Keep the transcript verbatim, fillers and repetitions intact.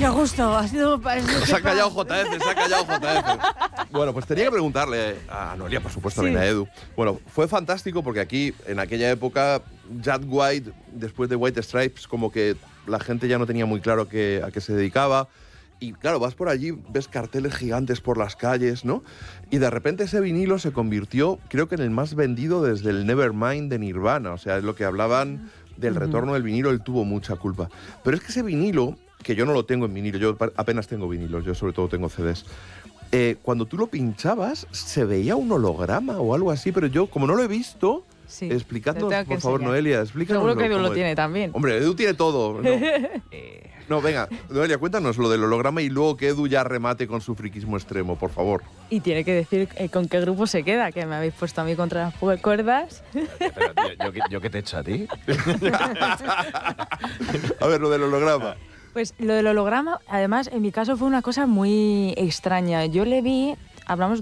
justo, ha sido... Se ha callado J F, se ha callado J F. Bueno, pues tenía que preguntarle a Noelia, por supuesto, Sí. a Edu. Bueno, fue fantástico porque aquí, en aquella época, Jack White, después de White Stripes, como que la gente ya no tenía muy claro qué, a qué se dedicaba. Y claro, vas por allí, ves carteles gigantes por las calles, ¿no? Y de repente ese vinilo se convirtió, creo que en el más vendido desde el Nevermind de Nirvana. O sea, es lo que hablaban del retorno del vinilo, él tuvo mucha culpa. Pero es que ese vinilo, que yo no lo tengo en vinilo, yo apenas tengo vinilos, yo sobre todo tengo C Ds. Eh, cuando tú lo pinchabas, se veía un holograma o algo así, pero yo, como no lo he visto... Sí, Explícanos, te tengo que por favor, enseñar. Noelia, explícanos. Seguro que Edu lo tiene también. Hombre, Edu tiene todo. No, eh, no, venga, Noelia, cuéntanos lo del holograma y luego que Edu ya remate con su friquismo extremo, por favor. Y tiene que decir eh, con qué grupo se queda, que me habéis puesto a mí contra las cuerdas. Pero, tío, ¿yo, qué- ¿yo qué te he hecho a ti? A ver, lo del holograma. Pues lo del holograma, además, en mi caso fue una cosa muy extraña. Yo le vi, hablamos